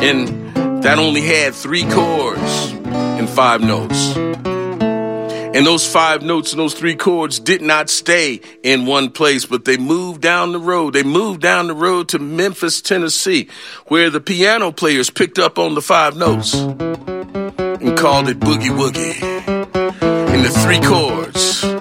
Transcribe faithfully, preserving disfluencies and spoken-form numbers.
And that only had three chords and five notes. And those five notes and those three chords did not stay in one place, but they moved down the road. They moved down the road to Memphis, Tennessee, where the piano players picked up on the five notes and called it boogie woogie. And the three chords